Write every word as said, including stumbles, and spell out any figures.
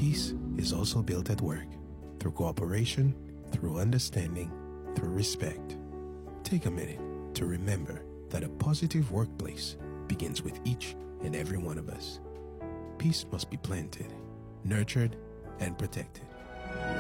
peace is also built at work, through cooperation, through understanding, through respect. Take a minute to remember that a positive workplace begins with each and every one of us. Peace must be planted, nurtured, and protected.